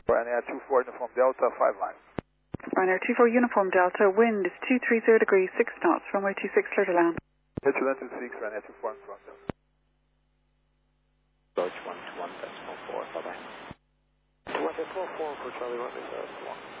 Ryanair 24 Uniform Delta, 5 line. Ryanair 24 Uniform Delta, wind is 230 degrees, 6 knots, runway 26, clear to land. Hitchland 26, Ryanair 24 Uniform Delta. Dodge 121.4, bye-bye. 124 for Charlie 1,